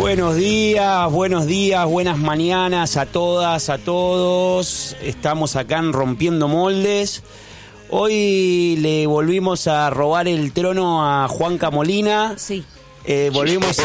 Buenos días, buenas mañanas a todas, a todos. Estamos acá en Rompiendo Moldes. Hoy le volvimos a robar el trono a Juanca Molina. Sí. Volvimos.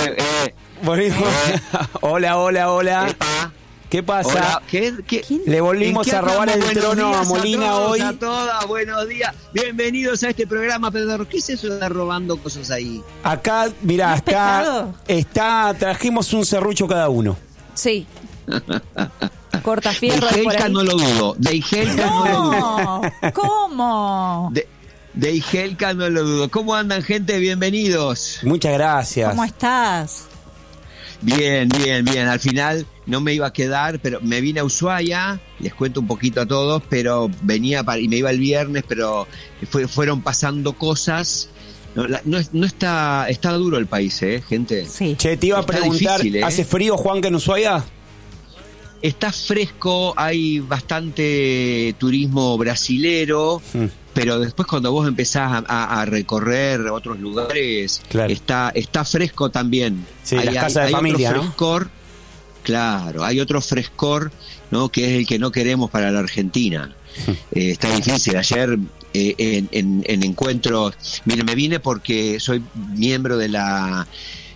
Hola. ¿Qué pasa? Hola, ¿qué? Le volvimos a robar el trono a Molina hoy. A todas, buenos días. Bienvenidos a este programa, Pedro. ¿Qué es eso de estar robando cosas ahí? Acá, mirá, trajimos un serrucho cada uno. Sí. Cortafierro. De Igelka no lo dudo. No, ¿cómo? De Igelka no lo dudo. ¿Cómo andan, gente? Bienvenidos. Muchas gracias. ¿Cómo estás? Bien. Al final no me iba a quedar, pero me vine a Ushuaia, les cuento un poquito a todos, pero y me iba el viernes, pero fueron pasando cosas. No está duro el país, gente. Sí. Che, te iba a preguntar, difícil, ¿hace frío, Juanca, en Ushuaia? Está fresco, hay bastante turismo brasilero, pero después cuando vos empezás a recorrer otros lugares, claro, está fresco también. Sí, las casas de familia, otro ¿no? Frescor, claro, hay otro frescor, ¿no? Que es el que no queremos para la Argentina. Está difícil. Ayer en encuentros, mire, me vine porque soy miembro de la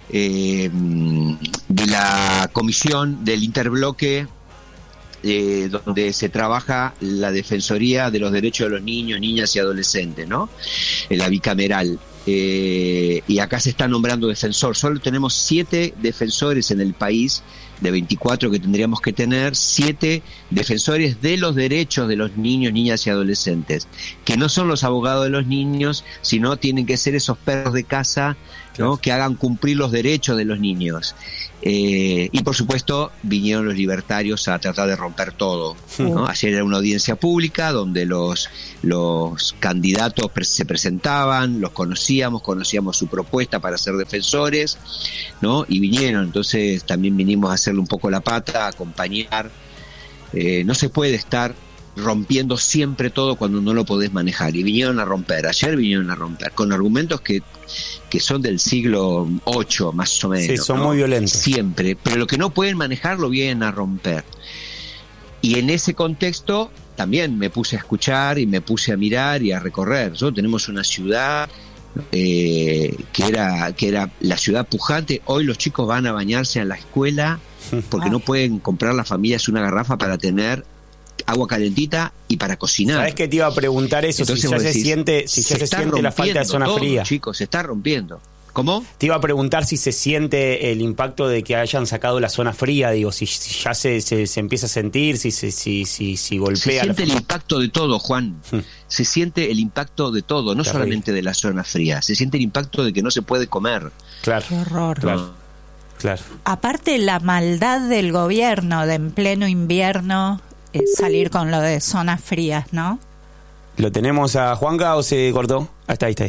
comisión del interbloque donde se trabaja la Defensoría de los Derechos de los Niños, Niñas y Adolescentes, ¿no? La bicameral. Y acá se está nombrando defensor. Solo tenemos 7 defensores en el país, de 24 que tendríamos que tener, 7 defensores de los derechos de los niños, niñas y adolescentes, que no son los abogados de los niños, sino tienen que ser esos perros de casa, ¿no? Que hagan cumplir los derechos de los niños. Y por supuesto vinieron los libertarios a tratar de romper todo, ¿no? Ayer era una audiencia pública donde los candidatos se presentaban, los conocíamos su propuesta para ser defensores, ¿no? Y vinieron, entonces también vinimos a hacerle un poco la pata, a acompañar. No se puede estar rompiendo siempre todo cuando no lo podés manejar, y ayer vinieron a romper con argumentos que son del siglo VIII más o menos. Sí, son, ¿no?, muy violentos siempre, pero lo que no pueden manejar lo vienen a romper. Y en ese contexto también me puse a escuchar y me puse a mirar y a recorrer. Nosotros tenemos una ciudad que era la ciudad pujante. Hoy los chicos van a bañarse a la escuela porque no pueden comprar las familias una garrafa para tener agua calentita y para cocinar. ¿Sabés que te iba a preguntar eso? Entonces, si ya se siente la falta de zona fría. Chicos, se está rompiendo. ¿Cómo? Te iba a preguntar si se siente el impacto de que hayan sacado la zona fría, digo, si ya se empieza a sentir, si golpea. Se siente el impacto de todo, Juan. Se siente el impacto de todo, no solamente de la zona fría. Se siente el impacto de que no se puede comer. Claro. Qué horror. Claro. Aparte la maldad del gobierno de en pleno invierno salir con lo de zonas frías, ¿no? ¿Lo tenemos a Juanca o se cortó? Ahí está.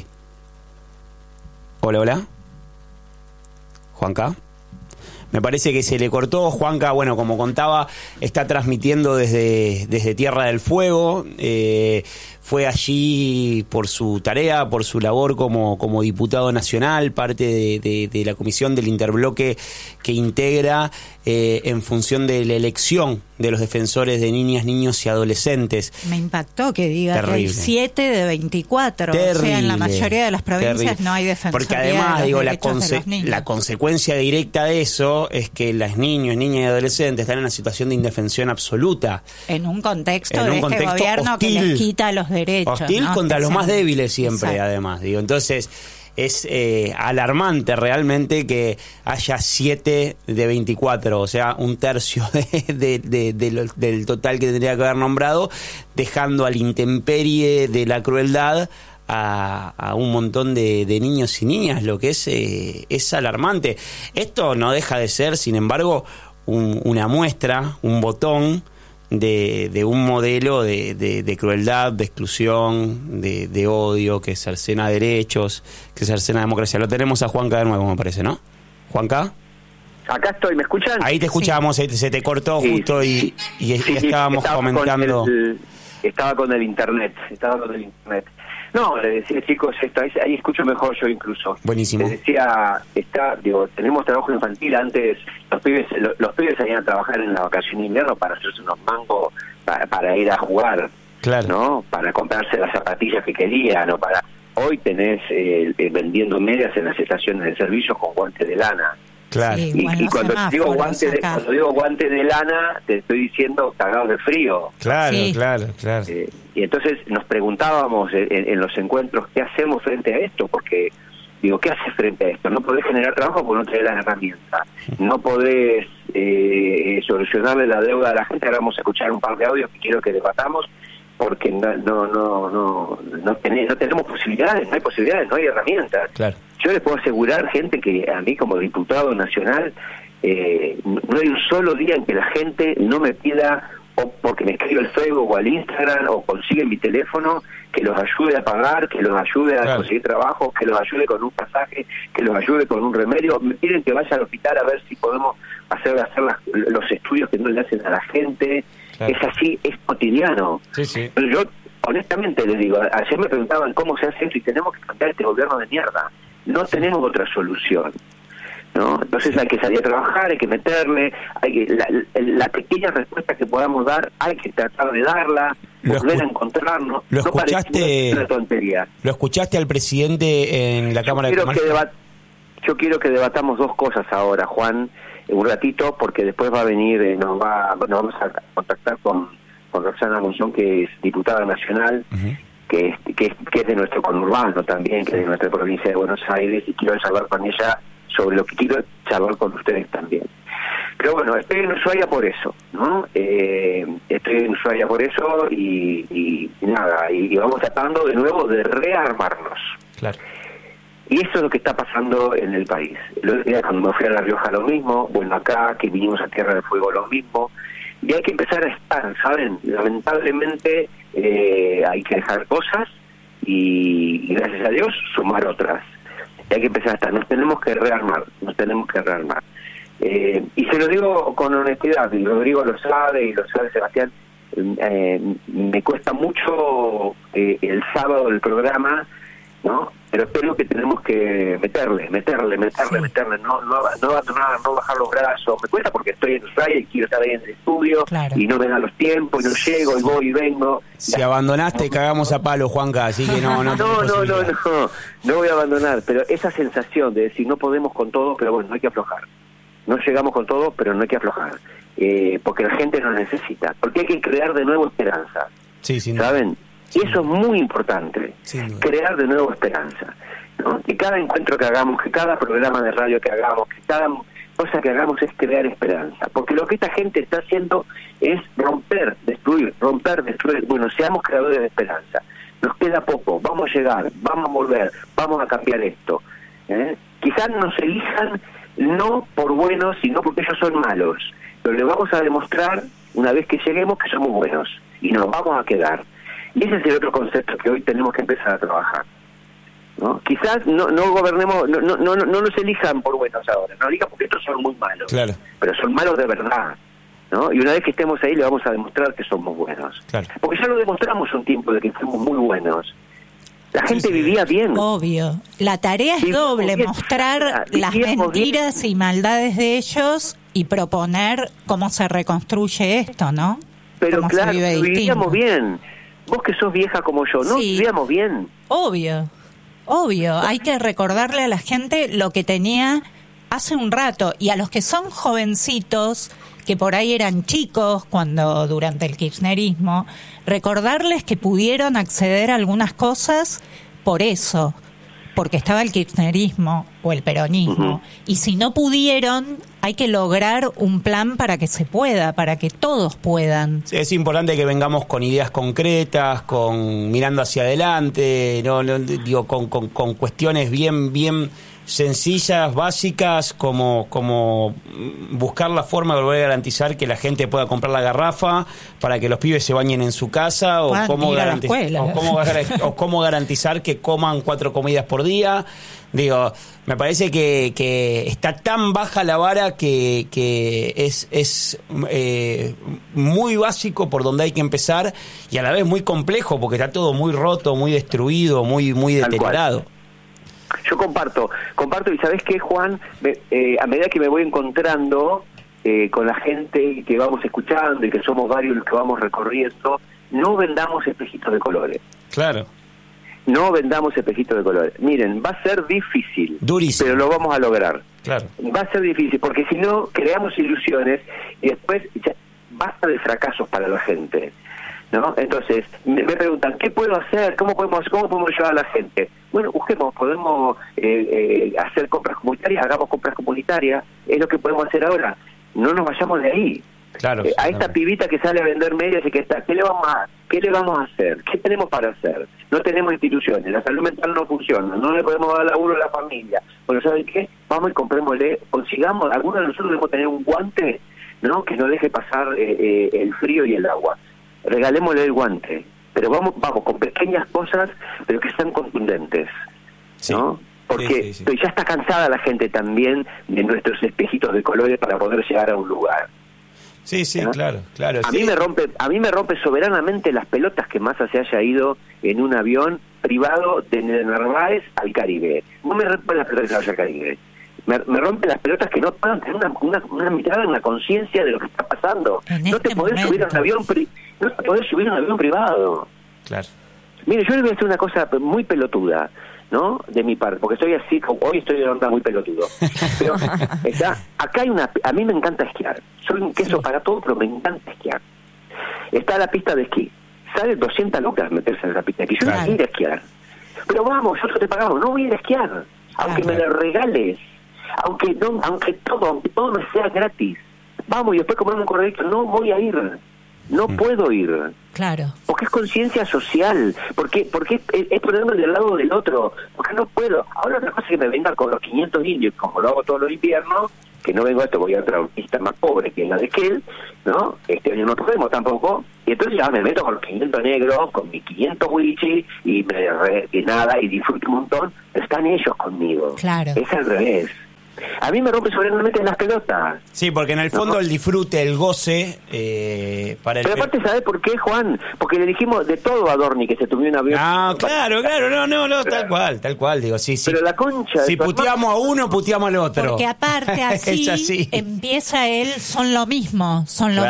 Hola. Juanca. Me parece que se le cortó. Juanca, bueno, como contaba, está transmitiendo desde Tierra del Fuego. Fue allí por su tarea, por su labor como diputado nacional, parte de la comisión del interbloque que integra en función de la elección de los defensores de niñas, niños y adolescentes. Me impactó que diga terrible. Que hay 7 de 24. Terrible, o sea, en la mayoría de las provincias terrible. No hay defensoría. Porque además, de los la niños. consecuencia directa de eso es que las niñas y adolescentes están en una situación de indefensión absoluta. En un contexto de este gobierno hostil, que les quita los derechos. Hostil, ¿no?, contra los más débiles siempre. Exacto. Además, digo. Entonces, es alarmante realmente que haya 7 de 24, o sea, un tercio del total que tendría que haber nombrado, dejando a la intemperie de la crueldad a un montón de niños y niñas, lo que es alarmante. Esto no deja de ser, sin embargo, una muestra, un botón de un modelo de crueldad, de exclusión, de odio, que cercena derechos, que cercena democracia. Lo tenemos a Juanca de nuevo, me parece, ¿no? ¿Juanca? Acá estoy, ¿me escuchan? Ahí te escuchamos, sí. Se te cortó justo y estábamos comentando. Estaba con el internet. No, le decía, chicos, ahí escucho mejor yo incluso. Buenísimo. Les decía, tenemos trabajo infantil. Antes los pibes salían a trabajar en la vacación de invierno para hacerse unos mangos para ir a jugar, claro, ¿no? Para comprarse las zapatillas que querían, o para... Hoy tenés vendiendo medias en las estaciones de servicio con guantes de lana. Claro. Sí, Y cuando digo guante de lana, te estoy diciendo cagados de frío. Claro, Sí. claro. Y entonces nos preguntábamos en los encuentros, ¿qué hacemos frente a esto? Porque, ¿qué haces frente a esto? No podés generar trabajo porque no tenés las herramientas. No podés solucionarle la deuda a la gente. Ahora vamos a escuchar un par de audios que quiero que debatamos, porque no tenemos posibilidades, no hay posibilidades, no hay herramientas. Claro. Yo les puedo asegurar, gente, que a mí como diputado nacional no hay un solo día en que la gente no me pida, o porque me escribe al Facebook o al Instagram o consigue mi teléfono, que los ayude a pagar, que los ayude a conseguir trabajo, que los ayude con un pasaje, que los ayude con un remedio. Me piden que vaya al hospital a ver si podemos hacer los estudios que no le hacen a la gente. Claro. Es así, es cotidiano. Sí. Pero yo honestamente les digo, ayer me preguntaban cómo se hace eso y tenemos que cambiar este gobierno de mierda. No tenemos otra solución, ¿no? Entonces hay que salir a trabajar, hay que meterle, la pequeña respuesta que podamos dar, hay que tratar de darla, volver a encontrarnos. ¿Lo escuchaste? Una tontería. ¿Lo escuchaste al presidente en la Cámara de Comercio? Yo quiero que debatamos dos cosas ahora, Juan, un ratito, porque después va a venir, nos vamos a contactar con Roxana Monzón, que es diputada nacional, que es de nuestro conurbano también, que es de nuestra provincia de Buenos Aires, y quiero charlar con ella sobre lo que quiero charlar con ustedes también. Pero bueno, estoy en Ushuaia por eso, ¿no? Estoy en Ushuaia por eso y nada, y vamos tratando de nuevo de rearmarnos. Claro. Y eso es lo que está pasando en el país. El otro día cuando me fui a La Rioja lo mismo, bueno, acá que vinimos a Tierra del Fuego lo mismo, y hay que empezar a estar, ¿saben? Lamentablemente hay que dejar cosas y gracias a Dios sumar otras. Y hay que empezar a estar, nos tenemos que rearmar. Y se lo digo con honestidad, y Rodrigo lo sabe, y lo sabe Sebastián, me cuesta mucho el sábado el programa, ¿no? Pero creo que tenemos que meterle, no abandonar, no bajar los brazos. Me cuesta porque estoy en Ushuaia y quiero estar ahí en el estudio, claro, y no me dan los tiempos, y no llego, y voy y vengo. Si abandonaste, cagamos a palo, Juanca, así que no voy a abandonar, pero esa sensación de decir no podemos con todo, pero bueno, no hay que aflojar. No llegamos con todo, pero no hay que aflojar, porque la gente nos necesita, porque hay que crear de nuevo esperanza, ¿saben? Y eso es muy importante, crear de nuevo esperanza, ¿no? Que cada encuentro que hagamos, que cada programa de radio que hagamos, que cada cosa que hagamos es crear esperanza, porque lo que esta gente está haciendo es romper, destruir. Bueno, seamos creadores de esperanza. Nos queda poco, vamos a llegar, vamos a volver, vamos a cambiar esto. Quizás nos elijan no por buenos, sino porque ellos son malos, pero les vamos a demostrar una vez que lleguemos que somos buenos y nos vamos a quedar. Y ese es el otro concepto que hoy tenemos que empezar a trabajar, ¿no? Quizás no gobernemos, no nos elijan por buenos ahora, no elijan porque estos son muy malos, claro, pero son malos de verdad, ¿no? Y una vez que estemos ahí le vamos a demostrar que somos buenos, claro, porque ya lo demostramos un tiempo de que fuimos muy buenos. La gente vivía bien. Obvio. La tarea es doble, mostrar las mentiras y maldades de ellos y proponer cómo se reconstruye esto, ¿no? Pero claro, vivíamos bien. Vos que sos vieja como yo, ¿no? Vivíamos bien. Obvio. Hay que recordarle a la gente lo que tenía hace un rato. Y a los que son jovencitos, que por ahí eran chicos durante el kirchnerismo, recordarles que pudieron acceder a algunas cosas por eso, porque estaba el kirchnerismo o el peronismo. Y si no pudieron, hay que lograr un plan para que se pueda, para que todos puedan. Es importante que vengamos con ideas concretas, mirando hacia adelante, digo, con cuestiones bien sencillas, básicas, como buscar la forma de volver a garantizar que la gente pueda comprar la garrafa para que los pibes se bañen en su casa, o cómo garantizar que coman 4 comidas por día. Digo, me parece que está tan baja la vara que es muy básico por donde hay que empezar, y a la vez muy complejo porque está todo muy roto, muy destruido, muy deteriorado. Yo comparto, y ¿sabés qué, Juan? A medida que me voy encontrando con la gente que vamos escuchando y que somos varios los que vamos recorriendo, no vendamos espejitos de colores. Claro. No vendamos espejitos de colores. Miren, va a ser difícil, durísimo, pero lo vamos a lograr. Claro. Va a ser difícil, porque si no, creamos ilusiones y después basta de fracasos para la gente, ¿no? Entonces, me preguntan, ¿qué puedo hacer? ¿Cómo podemos ayudar a la gente? Bueno, podemos hacer compras comunitarias, hagamos compras comunitarias, es lo que podemos hacer ahora. No nos vayamos de ahí. Claro, a esta pibita que sale a vender medias y que está, ¿qué le vamos a hacer? ¿Qué tenemos para hacer? No tenemos instituciones, la salud mental no funciona, no le podemos dar laburo a la familia. Bueno, ¿saben qué? Vamos y comprémosle, consigamos, algunos de nosotros debemos tener un guante, ¿no?, que no deje pasar el frío y el agua. Regalémosle el guante, pero vamos con pequeñas cosas, pero que sean contundentes, ¿no? Sí. Porque sí. ya está cansada la gente también de nuestros espejitos de colores para poder llegar a un lugar. Sí, ¿no? claro. A mí me rompe soberanamente las pelotas que Massa se haya ido en un avión privado de Narváez al Caribe. No me rompe las pelotas que vaya al Caribe. Me rompe las pelotas que no puedan tener una mirada, una conciencia de lo que está pasando. No te podés subir a un avión privado. Claro. Mire, yo le voy a hacer una cosa muy pelotuda, ¿no?, de mi parte, porque estoy así, hoy estoy de onda muy pelotudo. Pero acá a mí me encanta esquiar. Soy un queso para todo, pero me encanta esquiar. Está la pista de esquí. Sale 200 lucas meterse en esa pista de esquí. Yo no quiero ir a esquiar. Pero vamos, nosotros te pagamos, no voy a ir a esquiar. Aunque me lo regales, aunque todo me sea gratis. Vamos, y después compramos un corredito, no voy a ir. No puedo ir. Claro. Porque es conciencia social, porque es ponerme del lado del otro, porque no puedo. Ahora otra cosa es que me venga con los 500 indios, como lo hago todos los inviernos, que no vengo a esto, voy a otra pista más pobre que la de Esquel, ¿no? Este año no podemos tampoco, y entonces ya me meto con los 500 negros, con mis 500 wichis, y y disfruto un montón, pero están ellos conmigo. Claro. Es al revés. A mí me rompe soberanamente las pelotas. Sí, porque en el fondo el disfrute, el goce, para el... Pero aparte, ¿sabés por qué, Juan? Porque le dijimos de todo a Dorni que se tuvió un avión. Ah, claro, no, tal cual, digo, sí. Pero la concha... Si puteamos a uno, puteamos al otro. Porque aparte así empieza son lo mismo,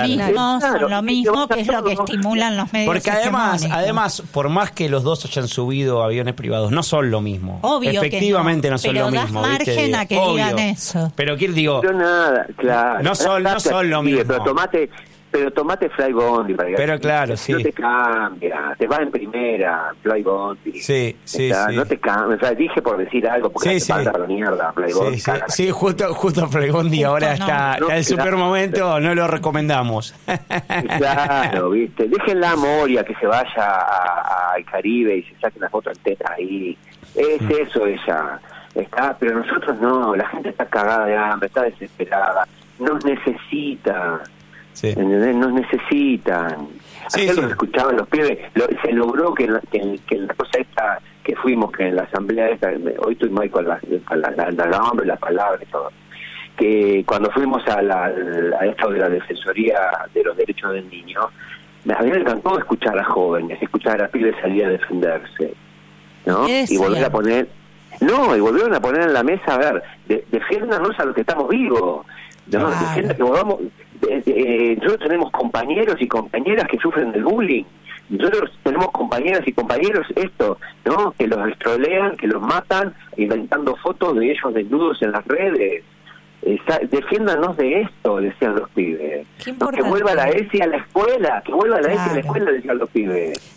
que es lo que estimulan los medios. Porque además, por más que los dos hayan subido aviones privados, no son lo mismo. Obvio. Efectivamente que no son lo mismo. Pero das margen a que digan eso. Pero digo... Pero nada, claro. No son lo mismo. Pero tomate Fly Bondi para que... Pero claro, sí. No te cambia, te vas en primera, Fly Bondi. Sí. No te cambia, o sea, dije por decir algo, porque te falta la mierda, Fly Bondi. Sí, justo Fly Bondi ahora está en el super momento, no lo recomendamos. Claro, viste, déjenla a Moria que se vaya al Caribe y se saque las fotos antenas ahí. Es eso ella. Pero nosotros no, la gente está cagada de hambre, está desesperada, nos necesita. Sí. ¿Entendés? Nos necesitan. Ayer los escuchaban los pibes, se logró que la cosa esta que fuimos, que en la asamblea esta, hoy estoy mal con las nombres, las palabras y todo, que cuando fuimos a esto de la Defensoría de los Derechos del Niño, a mí me encantó escuchar a jóvenes, escuchar a pibes salir a defenderse, ¿no? Y volver a poner... No, y volvieron a poner en la mesa, a ver, defiéndanos a los que estamos vivos, ¿no? Defiendan que volvamos... nosotros tenemos compañeros y compañeras que sufren del bullying. Nosotros tenemos compañeras y compañeros ¿no? Que los estrolean, que los matan, inventando fotos de ellos desnudos en las redes. Defiéndanos de esto, decían los pibes. Que vuelva la ESI a la escuela, decían los pibes.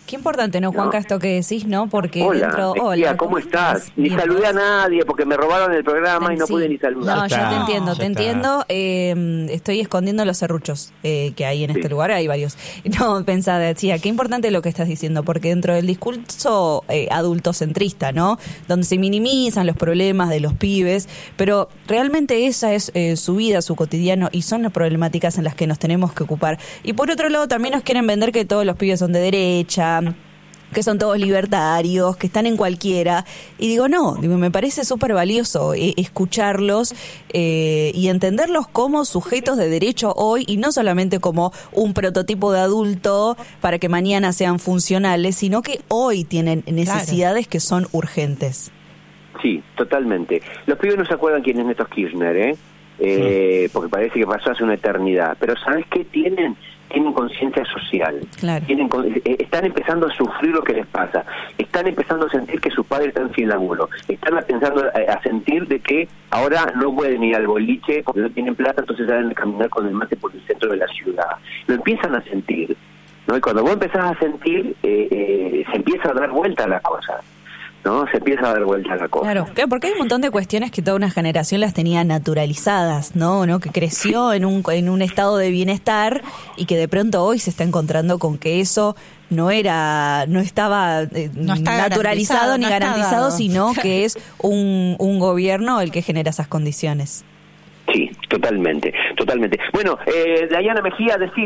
Qué importante, ¿no, Juanca, esto que decís, ¿no? Porque hola, hola, ¿cómo estás? Ni saludé a nadie porque me robaron el programa y no pude ni saludar. No, yo te entiendo. Estoy escondiendo los serruchos que hay en este lugar, hay varios. No, pensaba, decía, qué importante lo que estás diciendo, porque dentro del discurso adultocentrista, ¿no? Donde se minimizan los problemas de los pibes, pero realmente esa es su vida, su cotidiano, y son las problemáticas en las que nos tenemos que ocupar. Y por otro lado, también nos quieren vender que todos los pibes son de derecha, que son todos libertarios, que están en cualquiera, y digo, me parece súper valioso escucharlos y entenderlos como sujetos de derecho hoy, y no solamente como un prototipo de adulto para que mañana sean funcionales, sino que hoy tienen necesidades que son urgentes. Sí, totalmente. Los pibes no se acuerdan quién es Néstor Kirchner, porque parece que pasó hace una eternidad, pero ¿sabes qué tienen conciencia social, están empezando a sufrir lo que les pasa, están empezando a sentir que sus padres están sin laburo, están empezando a sentir de que ahora no pueden ir al boliche porque no tienen plata, entonces salen a caminar con el mate por el centro de la ciudad. Lo empiezan a sentir, ¿no? Y cuando vos empezás a sentir, se empieza a dar vuelta la cosa, ¿no? Se empieza a dar vuelta la cosa. Claro, porque hay un montón de cuestiones que toda una generación las tenía naturalizadas, ¿no? Que creció en un estado de bienestar y que de pronto hoy se está encontrando con que eso no estaba naturalizado ni garantizado, sino que es un gobierno el que genera esas condiciones. Sí, totalmente. Bueno, Dayana Mejía, decía